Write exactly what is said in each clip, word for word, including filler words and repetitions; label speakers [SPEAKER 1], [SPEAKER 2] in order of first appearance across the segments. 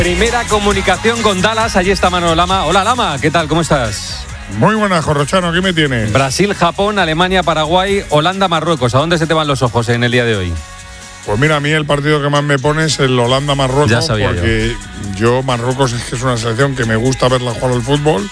[SPEAKER 1] Primera comunicación con Dallas, allí está Manolo Lama. Hola Lama, ¿qué tal? ¿Cómo estás?
[SPEAKER 2] Muy buenas, Corrochano, ¿qué me tienes?
[SPEAKER 1] Brasil, Japón, Alemania, Paraguay, Holanda, Marruecos. ¿A dónde se te van los ojos en el día de hoy?
[SPEAKER 2] Pues mira, a mí el partido que más me pone es el Holanda-Marruecos.
[SPEAKER 1] Ya sabía
[SPEAKER 2] porque yo. yo, Marruecos es que es una selección que me gusta verla jugar al fútbol.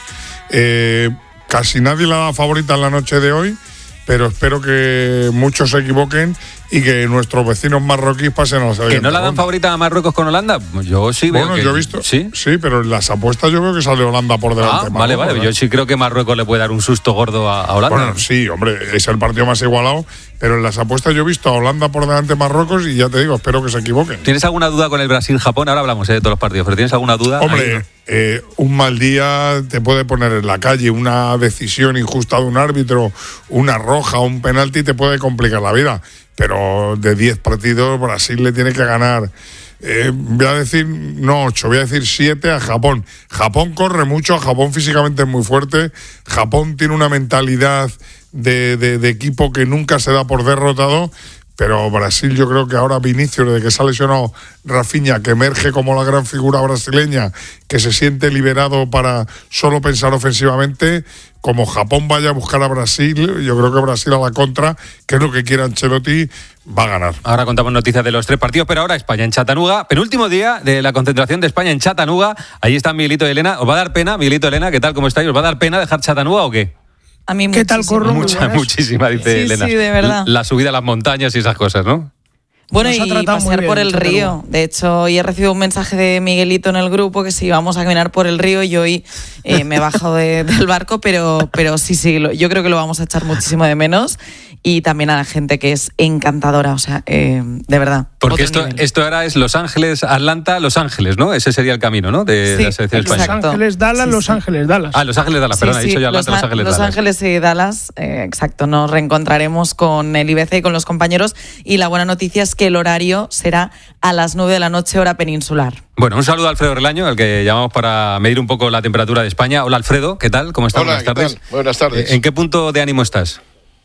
[SPEAKER 2] Eh, casi nadie la da favorita en la noche de hoy, pero espero que muchos se equivoquen y que nuestros vecinos marroquíes pasen a la siguiente
[SPEAKER 1] ¿Que no la dan
[SPEAKER 2] ronda.
[SPEAKER 1] favorita a Marruecos con Holanda? Yo sí veo
[SPEAKER 2] Bueno,
[SPEAKER 1] que...
[SPEAKER 2] yo he visto,
[SPEAKER 1] ¿Sí?
[SPEAKER 2] sí, pero en las apuestas yo creo que sale Holanda por delante.
[SPEAKER 1] Ah, vale, vale. Yo sí creo que Marruecos le puede dar un susto gordo a, a Holanda.
[SPEAKER 2] Bueno, sí, hombre, es el partido más igualado, pero en las apuestas yo he visto a Holanda por delante de Marruecos y ya te digo, espero que se equivoquen.
[SPEAKER 1] ¿Tienes alguna duda con el Brasil-Japón? Ahora hablamos eh, de todos los partidos, pero ¿tienes alguna duda?
[SPEAKER 2] Hombre,
[SPEAKER 1] Ahí,
[SPEAKER 2] eh, un mal día te puede poner en la calle, una decisión injusta de un árbitro, una roja, un penalti te puede complicar la vida. Pero de diez partidos Brasil le tiene que ganar, eh, voy a decir, no ocho, voy a decir siete a Japón. Japón corre mucho, Japón físicamente es muy fuerte, Japón tiene una mentalidad de, de, de equipo que nunca se da por derrotado. Pero Brasil, yo creo que ahora Vinicius, desde que se ha lesionado Rafinha, que emerge como la gran figura brasileña, que se siente liberado para solo pensar ofensivamente, como Japón vaya a buscar a Brasil, yo creo que Brasil a la contra, que es lo que quiere Ancelotti, va a ganar.
[SPEAKER 1] Ahora contamos noticias de los tres partidos, pero ahora España en Chattanooga, penúltimo día de la concentración de España en Chattanooga. Allí está Miguelito y Elena. ¿Os va a dar pena, Miguelito y Elena? ¿Qué tal? ¿Cómo estáis? ¿Os va a dar pena dejar Chattanooga o qué?
[SPEAKER 3] A mí
[SPEAKER 4] ¿Qué tal, Corro?
[SPEAKER 1] Mucha, muchísima, dice
[SPEAKER 3] sí,
[SPEAKER 1] Elena.
[SPEAKER 3] Sí, de verdad.
[SPEAKER 1] La subida a las montañas y esas cosas, ¿no?
[SPEAKER 3] Bueno,
[SPEAKER 4] Nos ha
[SPEAKER 3] y
[SPEAKER 4] tratado muy
[SPEAKER 3] pasear
[SPEAKER 4] bien,
[SPEAKER 3] por el
[SPEAKER 4] Chattanooga.
[SPEAKER 3] río. De hecho, hoy he recibido un mensaje de Miguelito en el grupo que si íbamos a caminar por el río y hoy eh, me he bajado de, del barco, pero, pero sí, sí, lo, yo creo que lo vamos a echar muchísimo de menos. Y también a la gente que es encantadora, o sea, eh, de verdad.
[SPEAKER 1] Porque
[SPEAKER 3] otro
[SPEAKER 1] esto,
[SPEAKER 3] nivel.
[SPEAKER 1] esto ahora es Los Ángeles, Atlanta, Los Ángeles, ¿no? Ese sería el camino, ¿no? De,
[SPEAKER 3] Sí,
[SPEAKER 1] la selección
[SPEAKER 3] exacto.
[SPEAKER 1] española.
[SPEAKER 4] Los Ángeles, Dallas,
[SPEAKER 3] Sí,
[SPEAKER 4] Los
[SPEAKER 3] sí.
[SPEAKER 4] Ángeles, Dallas.
[SPEAKER 1] Ah, Los Ángeles, Dallas,
[SPEAKER 3] Sí,
[SPEAKER 1] perdón, he
[SPEAKER 3] sí,
[SPEAKER 1] dicho ya
[SPEAKER 3] Los,
[SPEAKER 1] Atlanta, Los Ángeles,
[SPEAKER 3] Los
[SPEAKER 1] Dallas.
[SPEAKER 3] Ángeles y Dallas, eh, exacto. Nos reencontraremos con el I B C y con los compañeros. Y la buena noticia es que el horario será a las nueve de la noche, hora peninsular.
[SPEAKER 1] Bueno, un saludo a Alfredo Relaño, al que llamamos para medir un poco la temperatura de España. Hola, Alfredo, ¿qué tal? ¿Cómo estás?
[SPEAKER 5] Hola,
[SPEAKER 1] Buenas
[SPEAKER 5] ¿qué
[SPEAKER 1] tardes.
[SPEAKER 5] tal? Buenas tardes.
[SPEAKER 1] Eh, ¿En qué punto de ánimo estás?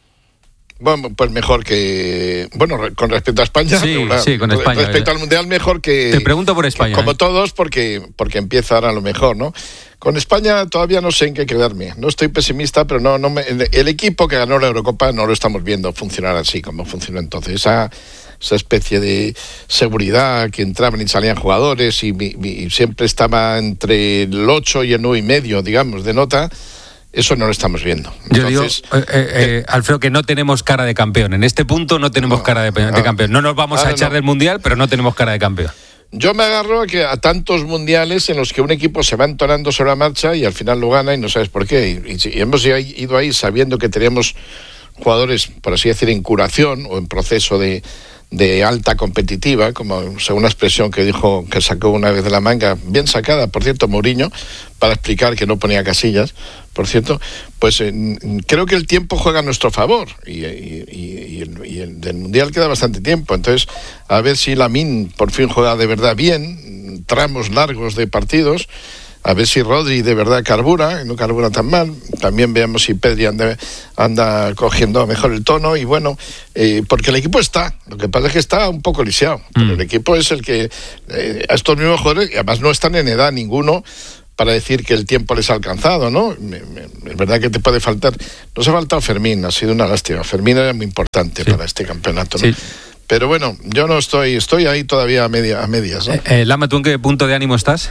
[SPEAKER 5] Bueno, pues mejor que... Bueno, re- con respecto a España...
[SPEAKER 1] Sí,
[SPEAKER 5] regular.
[SPEAKER 1] sí, con
[SPEAKER 5] Re-
[SPEAKER 1] España.
[SPEAKER 5] Respecto al Mundial, mejor que...
[SPEAKER 1] Te pregunto por España,
[SPEAKER 5] Como
[SPEAKER 1] ¿eh?
[SPEAKER 5] todos, porque, porque empieza ahora lo mejor, ¿no? Con España todavía no sé en qué quedarme. No estoy pesimista, pero no, no me, el equipo que ganó la Eurocopa no lo estamos viendo funcionar así como funcionó entonces. Esa, esa especie de seguridad que entraban y salían jugadores y, y- y siempre estaba entre el ocho y el nueve y medio, digamos, de nota. Eso no lo estamos viendo.
[SPEAKER 1] Yo
[SPEAKER 5] Entonces,
[SPEAKER 1] digo, eh, eh, eh, Alfredo, que no tenemos cara de campeón. En este punto no tenemos
[SPEAKER 5] No,
[SPEAKER 1] cara de, de
[SPEAKER 5] no.
[SPEAKER 1] campeón. No nos vamos a
[SPEAKER 5] Ahora
[SPEAKER 1] echar
[SPEAKER 5] no.
[SPEAKER 1] del Mundial, pero no tenemos cara de campeón.
[SPEAKER 5] Yo me agarro a, que a tantos mundiales en los que un equipo se va entonando sobre la marcha y al final lo gana y no sabes por qué. Y, y- y hemos ido ahí sabiendo que teníamos jugadores, por así decir, en curación o en proceso de, de alta competitiva, como según la expresión que dijo, que sacó una vez de la manga, bien sacada, por cierto, Mourinho, para explicar que no ponía casillas, por cierto, pues eh, creo que el tiempo juega a nuestro favor y, y, y- y el, y el del Mundial queda bastante tiempo. Entonces, a ver si Lamine por fin juega de verdad bien, tramos largos de partidos, a ver si Rodri de verdad carbura, y no carbura tan mal. También veamos si Pedri anda, anda cogiendo mejor el tono. Y bueno, eh, porque el equipo está. Lo que pasa es que está un poco lisiado. Pero el equipo es el que... Eh, a estos mismos jugadores, y además no están en edad ninguno para decir que el tiempo les ha alcanzado, ¿no? Me- me- Es verdad que te puede faltar... Nos ha faltado Fermín, ha sido una lástima. Fermín era muy importante
[SPEAKER 1] Sí.
[SPEAKER 5] para este campeonato, ¿no?
[SPEAKER 1] Sí.
[SPEAKER 5] Pero bueno, yo no estoy... Estoy ahí todavía a, media, a medias, ¿no?
[SPEAKER 1] Eh, eh, Lama, ¿tú en qué punto de ánimo estás?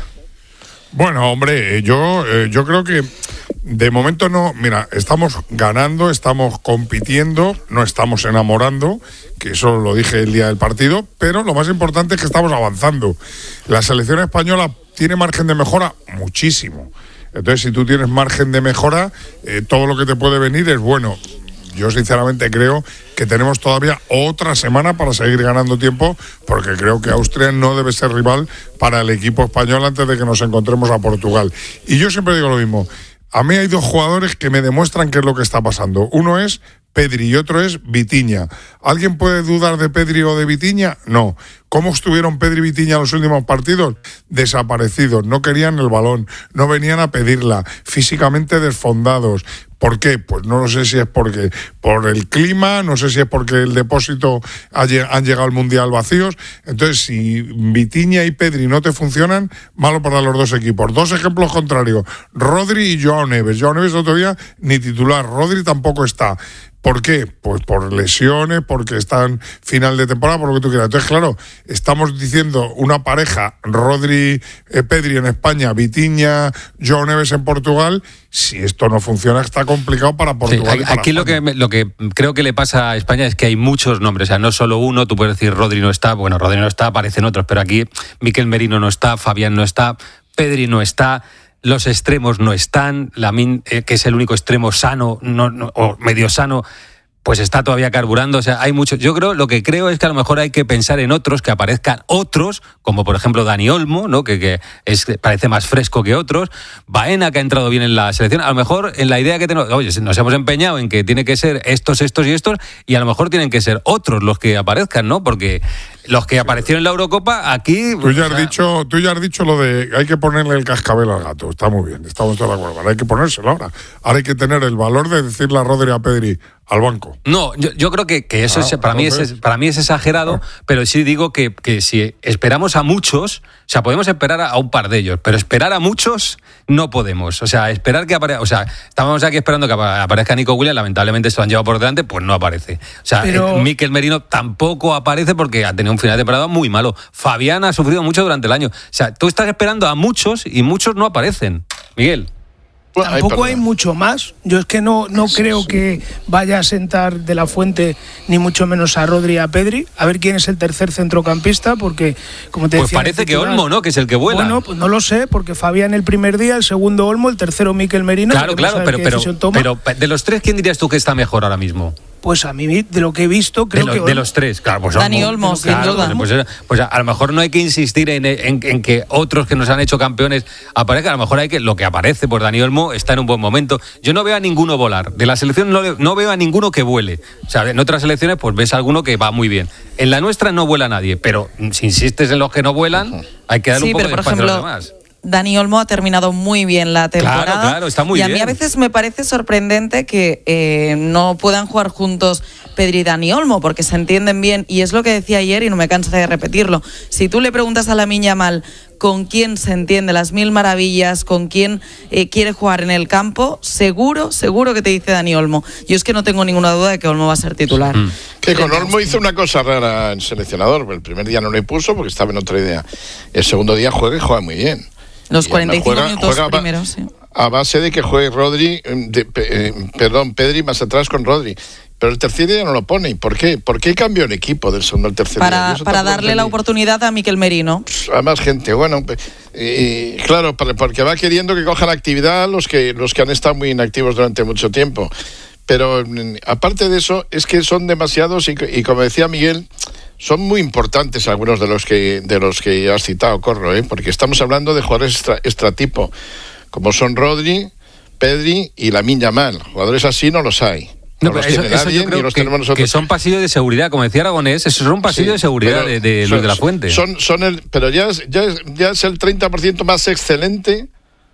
[SPEAKER 2] Bueno, hombre, eh, yo, eh, yo creo que de momento no. Mira, estamos ganando, estamos compitiendo, no estamos enamorando, que eso lo dije el día del partido, pero lo más importante es que estamos avanzando. La selección española tiene margen de mejora muchísimo. Entonces, si tú tienes margen de mejora, eh, todo lo que te puede venir es bueno. Yo sinceramente creo que tenemos todavía otra semana para seguir ganando tiempo, porque creo que Austria no debe ser rival para el equipo español antes de que nos encontremos a Portugal. Y yo siempre digo lo mismo. A mí hay dos jugadores que me demuestran qué es lo que está pasando. Uno es Pedri y otro es Vitinha. ¿Alguien puede dudar de Pedri o de Vitinha? No. ¿Cómo estuvieron Pedri y Vitinha en los últimos partidos? Desaparecidos, no querían el balón, no venían a pedirla, físicamente desfondados. ¿Por qué? Pues no lo sé si es porque por el clima, no sé si es porque el depósito ha, han llegado al Mundial vacíos. Entonces, si Vitinha y Pedri no te funcionan, malo para los dos equipos. Dos ejemplos contrarios, Rodri y Joao Neves. Joao Neves otro día ni titular, Rodri tampoco está. ¿Por qué? Pues por lesiones, porque están final de temporada, por lo que tú quieras. Entonces, claro, estamos diciendo una pareja, Rodri, eh, Pedri en España, Vitinha, Joao Neves en Portugal. Si esto no funciona, está complicado para Portugal.
[SPEAKER 1] Sí,
[SPEAKER 2] y para
[SPEAKER 1] aquí lo que, lo que creo que le pasa a España es que hay muchos nombres, o sea, no solo uno. Tú puedes decir Rodri no está, bueno, Rodri no está, aparecen otros, pero aquí Mikel Merino no está, Fabián no está, Pedri no está. Los extremos no están, Lamine, eh, que es el único extremo sano no, no, o medio sano, pues está todavía carburando. O sea, hay muchos. Yo creo, lo que creo es que a lo mejor hay que pensar en otros, que aparezcan otros, como por ejemplo Dani Olmo, ¿no? que, que es, parece más fresco que otros. Baena, que ha entrado bien en la selección. A lo mejor en la idea que tenemos, oye, nos hemos empeñado en que tiene que ser estos, estos y estos, y a lo mejor tienen que ser otros los que aparezcan, ¿no? Porque los que aparecieron en la Eurocopa, aquí...
[SPEAKER 2] Tú ya,
[SPEAKER 1] o
[SPEAKER 2] has
[SPEAKER 1] sea,
[SPEAKER 2] dicho, tú ya has dicho lo de hay que ponerle el cascabel al gato. Está muy bien, estamos todos de acuerdo. Ahora hay que ponérselo ahora. Ahora hay que tener el valor de decirle a Rodri y a Pedri al banco.
[SPEAKER 1] No, yo, yo creo que, que eso
[SPEAKER 2] Ah,
[SPEAKER 1] es, para, mí es, para mí es exagerado, pero sí digo que, que si esperamos a muchos, o sea, podemos esperar a, a un par de ellos, pero esperar a muchos no podemos. O sea, esperar que aparezca... O sea, estábamos aquí esperando que aparezca Nico Williams, lamentablemente se lo han llevado por delante, pues no aparece. O sea, pero... Mikel Merino tampoco aparece porque ha tenido un final de temporada muy malo. Fabián ha sufrido mucho durante el año. O sea, tú estás esperando a muchos y muchos no aparecen. Miguel.
[SPEAKER 4] Tampoco hay mucho más. Yo es que no, no creo que vaya a sentar De la Fuente ni mucho menos a Rodri y a Pedri. A ver quién es el tercer centrocampista, porque como te
[SPEAKER 1] pues
[SPEAKER 4] decía...
[SPEAKER 1] Pues parece que Olmo, ¿no? Que es el que vuela.
[SPEAKER 4] Bueno, pues no lo sé, porque Fabián el primer día, el segundo Olmo, el tercero Mikel Merino.
[SPEAKER 1] Claro, claro, pero, pero, pero de los tres, ¿quién dirías tú que está mejor ahora mismo?
[SPEAKER 4] Pues a mí, de lo que he visto, creo
[SPEAKER 1] de lo,
[SPEAKER 4] que... Olmo.
[SPEAKER 1] De los tres, claro. Pues
[SPEAKER 3] Dani Olmo, sin
[SPEAKER 1] claro,
[SPEAKER 3] duda.
[SPEAKER 1] Pues, pues a lo mejor no hay que insistir en, en, en que otros que nos han hecho campeones aparezcan. A lo mejor hay que... Lo que aparece, pues Dani Olmo está en un buen momento. Yo no veo a ninguno volar. De la selección no, no veo a ninguno que vuele. O sea, en otras selecciones pues ves a alguno que va muy bien. En la nuestra no vuela nadie, pero si insistes en los que no vuelan, hay que dar
[SPEAKER 3] sí,
[SPEAKER 1] un poco
[SPEAKER 3] pero,
[SPEAKER 1] de
[SPEAKER 3] por
[SPEAKER 1] espacio
[SPEAKER 3] ejemplo,
[SPEAKER 1] a los demás.
[SPEAKER 3] Dani Olmo ha terminado muy bien la temporada.
[SPEAKER 1] Claro, claro, está muy
[SPEAKER 3] y a
[SPEAKER 1] bien.
[SPEAKER 3] mí a veces me parece sorprendente que eh, no puedan jugar juntos Pedri y Dani Olmo, porque se entienden bien, y es lo que decía ayer y no me canso de repetirlo. Si tú le preguntas a Lamine Yamal con quién se entiende las mil maravillas, con quién eh, quiere jugar en el campo, seguro, seguro que te dice Dani Olmo. Yo es que no tengo ninguna duda de que Olmo va a ser titular.
[SPEAKER 1] Mm.
[SPEAKER 5] Que con Olmo hizo una cosa rara en seleccionador. El primer día no le puso porque estaba en otra idea. El segundo día juega y juega muy bien.
[SPEAKER 3] Los cuarenta y cinco
[SPEAKER 5] juega,
[SPEAKER 3] minutos
[SPEAKER 5] juega
[SPEAKER 3] primeros, sí.
[SPEAKER 5] A base de que juegue Rodri, de, eh, perdón, Pedri más atrás con Rodri. Pero el tercer día no lo pone. ¿Y por qué? ¿Por qué cambió el equipo del segundo al tercer
[SPEAKER 3] para,
[SPEAKER 5] día?
[SPEAKER 3] Para darle la oportunidad a Mikel Merino.
[SPEAKER 5] A más gente. Bueno, y, claro, porque va queriendo que cojan actividad los que, los que han estado muy inactivos durante mucho tiempo. Pero aparte de eso, es que son demasiados y, y como decía Miguel, son muy importantes algunos de los que de los que has citado, Corro, ¿eh? Porque estamos hablando de jugadores extra, extratipo, como son Rodri, Pedri y Lamine Yamal. Jugadores así no los hay. No,
[SPEAKER 1] No,
[SPEAKER 5] los
[SPEAKER 1] eso,
[SPEAKER 5] tiene
[SPEAKER 1] eso
[SPEAKER 5] nadie,
[SPEAKER 1] yo creo
[SPEAKER 5] ni los
[SPEAKER 1] que,
[SPEAKER 5] tenemos nosotros.
[SPEAKER 1] que son pasillos de seguridad, como decía Aragonés, esos son pasillos sí, de seguridad de, de
[SPEAKER 5] son,
[SPEAKER 1] Luis de la Fuente.
[SPEAKER 5] Son, son el, pero ya es, ya, es, ya es el treinta por ciento más excelente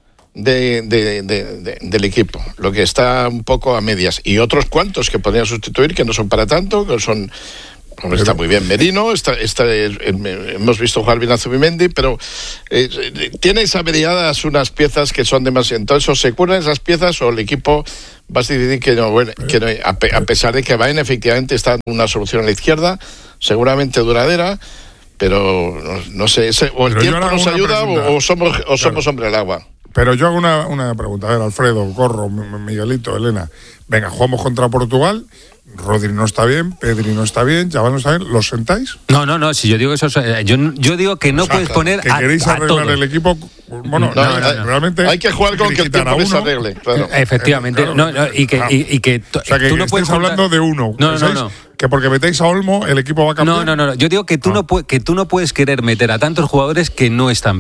[SPEAKER 5] de, de, de, de, del equipo, lo que está un poco a medias. Y otros cuantos que podrían sustituir, que no son para tanto, que son... Hombre, está muy bien Merino, está, está, eh, hemos visto jugar bien a Zubimendi, pero eh, tiene averiadas unas piezas que son demasiado. Entonces, o se curan esas piezas o el equipo va a decidir que no, bueno, que no a, pe, a pesar de que Baena efectivamente está en una solución a la izquierda, seguramente duradera, pero no, no sé, ese, o el pero tiempo nos ayuda o, o somos, o somos claro. hombre del agua.
[SPEAKER 2] Pero yo hago una, una pregunta, a ver, Alfredo, Corro, Miguelito, Elena. Venga, jugamos contra Portugal. Rodri no está bien, Pedri no está bien, Yamal no está bien, ¿los sentáis?
[SPEAKER 1] No, no, no, si yo digo eso, yo, yo digo que no o sea, puedes poner
[SPEAKER 2] que
[SPEAKER 1] a,
[SPEAKER 2] queréis
[SPEAKER 1] a
[SPEAKER 2] arreglar
[SPEAKER 1] todos.
[SPEAKER 2] el equipo, bueno, no, no, no, realmente
[SPEAKER 5] hay que jugar con que el tiempo les arregle, claro.
[SPEAKER 1] Efectivamente, eh, claro, no, no, y que, claro. y, y que
[SPEAKER 2] o sea, que tú no puedes hablando contar... de uno,
[SPEAKER 1] no, no, no, no.
[SPEAKER 2] que porque metéis a Olmo el equipo va a cambiar.
[SPEAKER 1] No, no, no, yo digo que tú, ah. no, que tú no puedes querer meter a tantos jugadores que no están bien.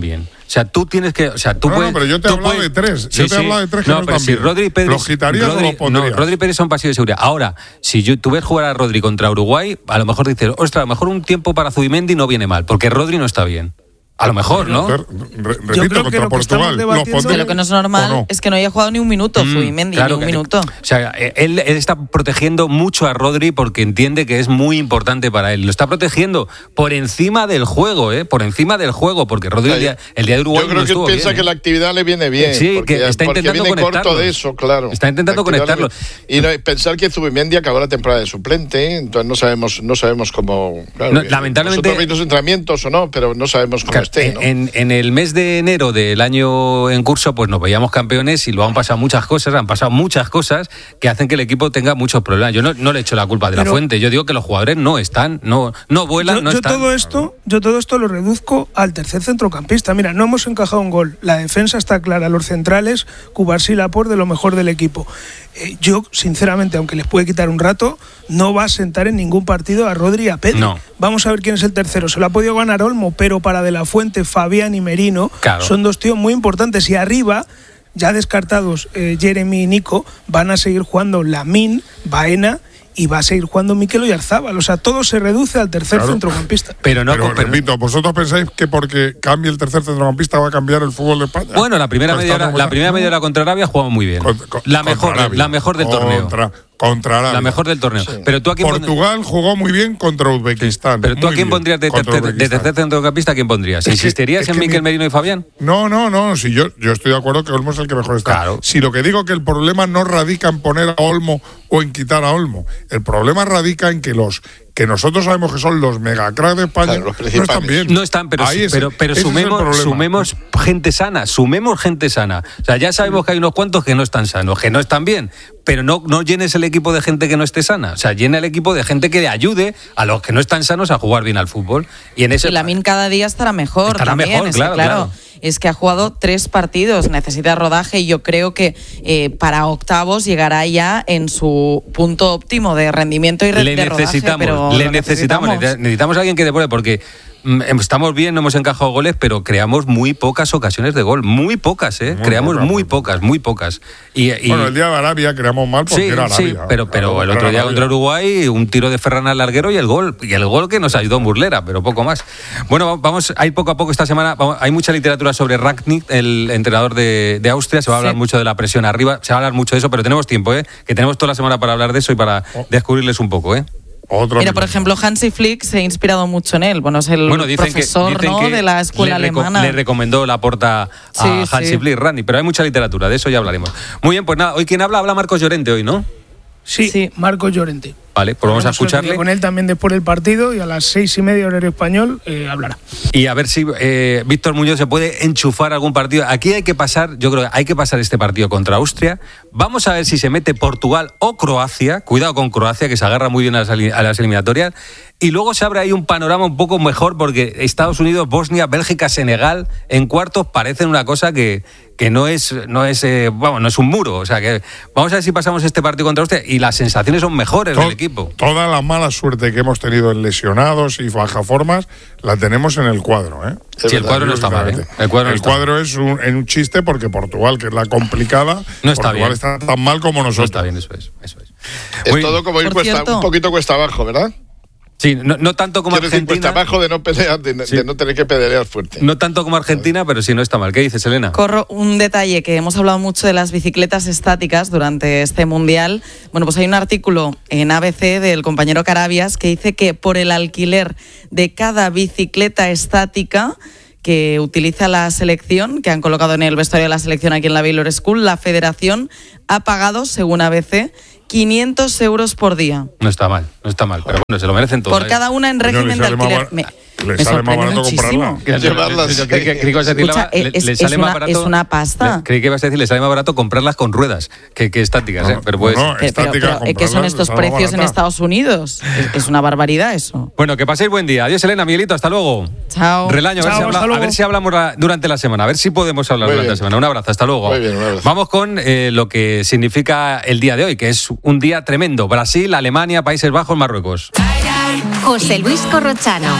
[SPEAKER 1] sea, tú tienes que, o sea, tú
[SPEAKER 2] no,
[SPEAKER 1] puedes,
[SPEAKER 2] no, pero yo te he hablado
[SPEAKER 1] puedes,
[SPEAKER 2] de tres.
[SPEAKER 1] Sí,
[SPEAKER 2] yo te he
[SPEAKER 1] sí.
[SPEAKER 2] hablado de tres que
[SPEAKER 1] no,
[SPEAKER 2] no
[SPEAKER 1] pero
[SPEAKER 2] están
[SPEAKER 1] si Rodri y Pedri,
[SPEAKER 2] ¿los quitarías
[SPEAKER 1] Rodri,
[SPEAKER 2] o los pondrías?
[SPEAKER 1] No, Rodri y Pedri son pasillo de seguridad. Ahora, si yo, tú ves jugar a Rodri contra Uruguay, a lo mejor dices, ostras, a lo mejor un tiempo para Zubimendi no viene mal, porque Rodri no está bien. A lo mejor, ¿no?
[SPEAKER 2] Re, re, repito, contra Portugal.
[SPEAKER 3] Que lo que no es normal no? es que no haya jugado ni un minuto, mm, Zubimendi,
[SPEAKER 1] claro,
[SPEAKER 3] ni un
[SPEAKER 1] que,
[SPEAKER 3] minuto.
[SPEAKER 1] O sea, él, él está protegiendo mucho a Rodri porque entiende que es muy importante para él. Lo está protegiendo por encima del juego, ¿eh? Por encima del juego, porque Rodri el día, el día de Uruguay
[SPEAKER 5] Yo creo
[SPEAKER 1] no
[SPEAKER 5] que
[SPEAKER 1] estuvo
[SPEAKER 5] piensa
[SPEAKER 1] bien,
[SPEAKER 5] que
[SPEAKER 1] ¿eh?
[SPEAKER 5] la actividad le viene bien.
[SPEAKER 1] Sí,
[SPEAKER 5] porque,
[SPEAKER 1] que está intentando
[SPEAKER 5] viene
[SPEAKER 1] conectarlos.
[SPEAKER 5] corto de eso, claro.
[SPEAKER 1] Está intentando conectarlo.
[SPEAKER 5] Y no, pensar que Zubimendi acabó la temporada de suplente, entonces no sabemos, no sabemos cómo. Claro,
[SPEAKER 1] no, lamentablemente.
[SPEAKER 5] Nosotros veis los entrenamientos o no, pero no sabemos cómo
[SPEAKER 1] claro,
[SPEAKER 5] esté. ¿no?
[SPEAKER 1] En, en el mes de enero del año en curso, pues nos veíamos campeones y luego han pasado muchas cosas, han pasado muchas cosas que hacen que el equipo tenga muchos problemas. Yo no, no le echo la culpa de Pero, la fuente, yo digo que los jugadores no están, no, no vuelan,
[SPEAKER 4] yo,
[SPEAKER 1] no
[SPEAKER 4] yo
[SPEAKER 1] están.
[SPEAKER 4] Todo esto, yo todo esto lo reduzco al tercer centrocampista. Mira, no hemos encajado un gol, la defensa está clara, los centrales, Cubarsí y Laporte de lo mejor del equipo. Eh, yo, sinceramente, aunque les puede quitar un rato, no va a sentar en ningún partido a Rodri y a Pedri.
[SPEAKER 1] No.
[SPEAKER 4] Vamos a ver quién es el tercero. Se lo ha podido ganar Olmo, pero para De la Fuente, Fabián y Merino
[SPEAKER 1] claro.
[SPEAKER 4] son dos tíos muy importantes. Y arriba, ya descartados eh, Jeremy y Nico, van a seguir jugando Lamine, Baena y va a seguir jugando Mikel Oyarzábal. O sea, todo se reduce al tercer claro. centrocampista.
[SPEAKER 1] Pero no,
[SPEAKER 2] pero,
[SPEAKER 1] pero,
[SPEAKER 2] repito, ¿vosotros pensáis que porque cambie el tercer centrocampista va a cambiar el fútbol de España?
[SPEAKER 1] Bueno, la primera media hora, la primera media hora contra Arabia jugamos muy bien. Con, con, la mejor, la mejor del torneo.
[SPEAKER 2] Contra, contra Arabia.
[SPEAKER 1] La mejor del torneo. Sí. Pero tú aquí
[SPEAKER 2] Portugal pond... jugó muy bien contra Uzbekistán.
[SPEAKER 1] Sí. Pero tú a quién pondrías de tercer, de tercer centrocampista, ¿a quién pondrías? Es ¿Insistirías que, es en Mikel mi... Merino y Fabián?
[SPEAKER 2] No, no, no. Si yo, yo estoy de acuerdo que Olmo es el que mejor está.
[SPEAKER 1] Claro.
[SPEAKER 2] Si lo que digo que el problema no radica en poner a Olmo o en quitar a Olmo. El problema radica en que los que nosotros sabemos que son los megacracks de España
[SPEAKER 5] claro,
[SPEAKER 2] no están bien.
[SPEAKER 1] No están, pero,
[SPEAKER 2] es,
[SPEAKER 1] pero, pero sumemos, sumemos gente sana, sumemos gente sana. O sea, ya sabemos que hay unos cuantos que no están sanos, que no están bien, pero no, no llenes el equipo de gente que no esté sana. O sea, llena el equipo de gente que le ayude a los que no están sanos a jugar bien al fútbol. Y en ese
[SPEAKER 3] y Lamine cada día estará mejor.
[SPEAKER 1] Estará
[SPEAKER 3] también,
[SPEAKER 1] mejor,
[SPEAKER 3] es
[SPEAKER 1] claro,
[SPEAKER 3] que, claro,
[SPEAKER 1] claro.
[SPEAKER 3] Es que ha jugado tres partidos, necesita rodaje y yo creo que eh, para octavos llegará ya en su punto óptimo de rendimiento y re-
[SPEAKER 1] le
[SPEAKER 3] de
[SPEAKER 1] necesitamos,
[SPEAKER 3] rodaje. Pero
[SPEAKER 1] le necesitamos, necesitamos, necesitamos a alguien que depure porque estamos bien, no hemos encajado goles, pero creamos muy pocas ocasiones de gol, muy pocas, ¿eh? Muy creamos poca, muy pocas, muy pocas. Y, y...
[SPEAKER 2] Bueno, el día de Arabia creamos mal porque
[SPEAKER 1] sí,
[SPEAKER 2] era Arabia.
[SPEAKER 1] Sí, pero, pero
[SPEAKER 2] claro,
[SPEAKER 1] el otro día contra Uruguay, un tiro de Ferran al larguero y el gol, y el gol que nos ayudó en Burlera, pero poco más. Bueno, vamos, hay poco a poco esta semana, vamos, hay mucha literatura sobre Rangnick, el entrenador de, de Austria, se va a hablar sí. mucho de la presión arriba, se va a hablar mucho de eso, pero tenemos tiempo, ¿eh? Que tenemos toda la semana para hablar de eso y para oh. descubrirles un poco, ¿eh?
[SPEAKER 2] Otro
[SPEAKER 3] Mira, por ejemplo, Hansi Flick se ha inspirado mucho en él. Bueno, es el
[SPEAKER 1] bueno,
[SPEAKER 3] profesor
[SPEAKER 1] que,
[SPEAKER 3] ¿no? de la escuela
[SPEAKER 1] le
[SPEAKER 3] alemana.
[SPEAKER 1] Le recomendó Laporta a
[SPEAKER 3] sí,
[SPEAKER 1] Hansi
[SPEAKER 3] sí.
[SPEAKER 1] Flick, Randy, pero hay mucha literatura, de eso ya hablaremos. Muy bien, pues nada, hoy quien habla, habla Marcos Llorente hoy, ¿no?
[SPEAKER 4] Sí, sí. Marcos Llorente.
[SPEAKER 1] Vale, pues vamos, vamos a escucharle.
[SPEAKER 4] Con él también después del partido y a las seis y media horario español eh, hablará.
[SPEAKER 1] Y a ver si eh, Víctor Muñoz se puede enchufar algún partido. Aquí hay que pasar, yo creo que hay que pasar este partido contra Austria. Vamos a ver si se mete Portugal o Croacia. Cuidado con Croacia, que se agarra muy bien a las, a las eliminatorias. Y luego se abre ahí un panorama un poco mejor porque Estados Unidos, Bosnia, Bélgica, Senegal en cuartos parecen una cosa que, que no es no es eh, vamos, no es un muro. O sea que vamos a ver si pasamos este partido contra Austria y las sensaciones son mejores
[SPEAKER 2] Tod-
[SPEAKER 1] del equipo.
[SPEAKER 2] Toda la mala suerte que hemos tenido en lesionados y bajaformas la tenemos en el cuadro, ¿eh?
[SPEAKER 1] Sí, el cuadro no está mal, ¿eh? El cuadro, no
[SPEAKER 2] el
[SPEAKER 1] está
[SPEAKER 2] cuadro
[SPEAKER 1] mal.
[SPEAKER 2] es un, en un chiste porque Portugal, que es la complicada,
[SPEAKER 1] no está
[SPEAKER 2] Portugal
[SPEAKER 1] bien.
[SPEAKER 2] está tan mal como nosotros.
[SPEAKER 1] No está bien, eso es. Eso es.
[SPEAKER 5] Es
[SPEAKER 1] Muy,
[SPEAKER 5] todo como ir cuesta,
[SPEAKER 3] cierto,
[SPEAKER 5] un poquito cuesta abajo, ¿verdad?
[SPEAKER 1] Sí, no, no tanto como
[SPEAKER 5] Quiero
[SPEAKER 1] Argentina.
[SPEAKER 5] Decir, cuesta abajo de no pelear, de, sí. de no tener que pelear fuerte.
[SPEAKER 1] No tanto como Argentina, pero sí no está mal. ¿Qué dices, Elena?
[SPEAKER 3] Corro un detalle que hemos hablado mucho de las bicicletas estáticas durante este mundial. Bueno, pues hay un artículo en A B C del compañero Carabias que dice que por el alquiler de cada bicicleta estática que utiliza la selección, que han colocado en el vestuario de la selección aquí en la Baylor School, la federación ha pagado, según A B C, quinientos euros por día.
[SPEAKER 1] No está mal, no está mal, pero bueno, se lo merecen todos.
[SPEAKER 3] Por cada una en régimen de alquiler. Me,
[SPEAKER 2] le
[SPEAKER 3] me
[SPEAKER 2] sale más barato
[SPEAKER 3] muchísimo.
[SPEAKER 2] comprarla.
[SPEAKER 5] Llevarlas.
[SPEAKER 1] Yo creí que, creí que ibas a decir,
[SPEAKER 3] Escucha,
[SPEAKER 1] le,
[SPEAKER 3] es,
[SPEAKER 1] le
[SPEAKER 3] es
[SPEAKER 1] sale
[SPEAKER 3] una,
[SPEAKER 1] más barato,
[SPEAKER 3] es una pasta.
[SPEAKER 1] Le, creí que ibas a decir, le sale más barato comprarlas con ruedas que, que estáticas,
[SPEAKER 2] no,
[SPEAKER 1] ¿eh? Pero pues,
[SPEAKER 2] no,
[SPEAKER 3] pero, pero, pero ¿qué son estos precios en Estados Unidos? Es, es una barbaridad eso.
[SPEAKER 1] Bueno, que paséis buen día. Adiós, Elena, Miguelito, hasta luego.
[SPEAKER 3] Chao.
[SPEAKER 1] Relaño, a,
[SPEAKER 4] Chao,
[SPEAKER 1] ver, si habla, a ver si hablamos la, durante la semana, a ver si podemos hablar
[SPEAKER 5] Muy
[SPEAKER 1] durante
[SPEAKER 5] bien.
[SPEAKER 1] la semana. Un abrazo, hasta luego.
[SPEAKER 5] Muy bien, un abrazo.
[SPEAKER 1] Vamos con eh, lo que significa el día de hoy, que es un día tremendo. Brasil, Alemania, Países Bajos, Marruecos.
[SPEAKER 6] José Luis Corrochano.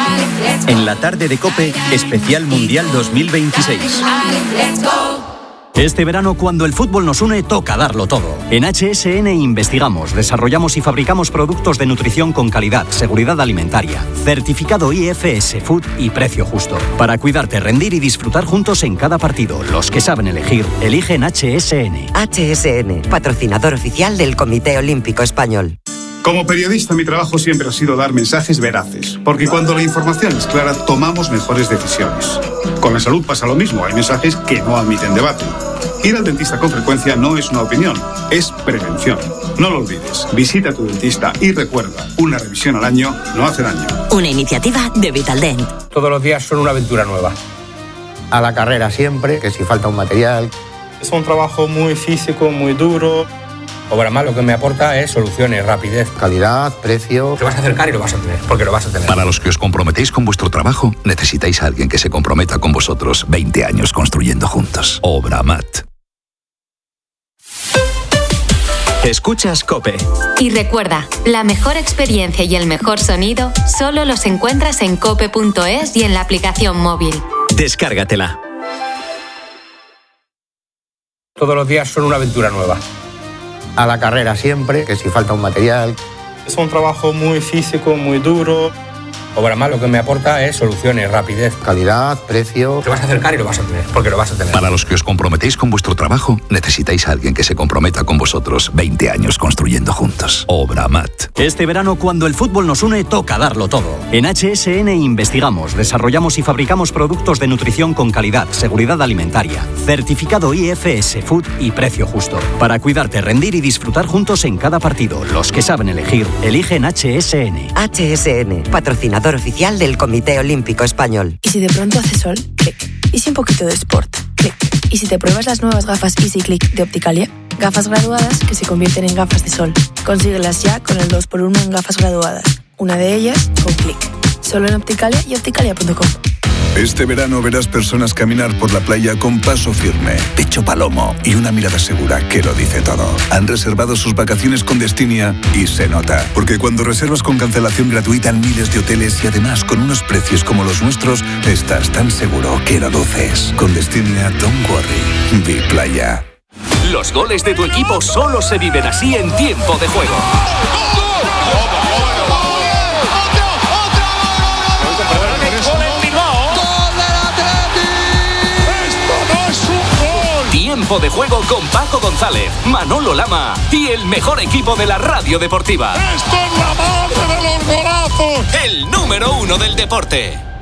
[SPEAKER 6] En la tarde de COPE, especial Mundial dos mil veintiséis. Este verano, cuando el fútbol nos une, toca darlo todo. En H S N investigamos, desarrollamos y fabricamos productos de nutrición con calidad, seguridad alimentaria, certificado I F S Food y precio justo. Para cuidarte, rendir y disfrutar juntos en cada partido. Los que saben elegir, eligen H S N.
[SPEAKER 7] H S N, patrocinador oficial del Comité Olímpico Español.
[SPEAKER 8] Como periodista, mi trabajo siempre ha sido dar mensajes veraces, porque cuando la información es clara, tomamos mejores decisiones. Con la salud pasa lo mismo, hay mensajes que no admiten debate. Ir al dentista con frecuencia no es una opinión, es prevención. No lo olvides, visita a tu dentista y recuerda, una revisión al año no hace daño.
[SPEAKER 9] Una iniciativa de Vitaldent.
[SPEAKER 10] Todos los días son una aventura nueva.
[SPEAKER 11] A la carrera siempre, que si falta un material.
[SPEAKER 10] Es un trabajo muy físico, muy duro. Obramat lo que me aporta es soluciones, rapidez.
[SPEAKER 11] Calidad, precio.
[SPEAKER 10] Te vas a acercar y lo vas a tener, porque lo vas a tener.
[SPEAKER 12] Para los que os comprometéis con vuestro trabajo, necesitáis a alguien que se comprometa con vosotros. veinte años construyendo juntos. Obramat.
[SPEAKER 6] Escuchas COPE.
[SPEAKER 13] Y recuerda, la mejor experiencia y el mejor sonido solo los encuentras en cope punto es y en la aplicación móvil.
[SPEAKER 6] Descárgatela.
[SPEAKER 10] Todos los días son una aventura nueva.
[SPEAKER 11] A la carrera siempre, que si falta un material.
[SPEAKER 10] Es un trabajo muy físico, muy duro. Obramat lo que me aporta es soluciones, rapidez.
[SPEAKER 11] Calidad, precio.
[SPEAKER 10] Te vas a acercar y lo vas a tener, porque lo vas a tener.
[SPEAKER 12] Para los que os comprometéis con vuestro trabajo, necesitáis a alguien que se comprometa con vosotros. veinte años construyendo juntos. Obramat.
[SPEAKER 6] Este verano, cuando el fútbol nos une, toca darlo todo. En H S N investigamos, desarrollamos y fabricamos productos de nutrición con calidad, seguridad alimentaria, certificado I F S Food y precio justo. Para cuidarte, rendir y disfrutar juntos en cada partido. Los que saben elegir, eligen H S N.
[SPEAKER 7] H S N, patrocinador oficial del Comité Olímpico Español.
[SPEAKER 14] Y si de pronto hace sol, clic. Y si un poquito de sport, clic. Y si te pruebas las nuevas gafas Easy Click de Opticalia, gafas graduadas que se convierten en gafas de sol. Consíguelas ya con el dos por uno en gafas graduadas. Una de ellas con clic. Solo en Opticalia y opticalia punto com.
[SPEAKER 15] Este verano verás personas caminar por la playa con paso firme, pecho palomo y una mirada segura que lo dice todo. Han reservado sus vacaciones con Destinia y se nota. Porque cuando reservas con cancelación gratuita en miles de hoteles y además con unos precios como los nuestros, estás tan seguro que lo luces. Con Destinia, don't worry. Be Playa.
[SPEAKER 6] Los goles de tu equipo solo se viven así en tiempo de juego. Tiempo de juego con Paco González, Manolo Lama y el mejor equipo de la radio deportiva.
[SPEAKER 2] ¡Esto es la madre de los golazos!
[SPEAKER 6] El número uno del deporte.